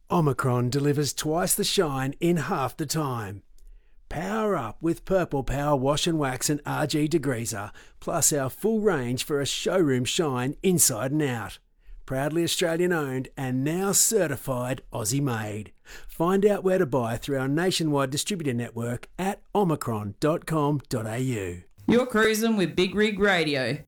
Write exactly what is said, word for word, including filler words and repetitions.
Omicron delivers twice the shine in half the time. Power up with Purple Power Wash and Wax and R G Degreaser, plus our full range for a showroom shine inside and out. Proudly Australian owned and now certified Aussie made. Find out where to buy through our nationwide distributor network at omicron dot com dot a u. You're cruising with Big Rig Radio.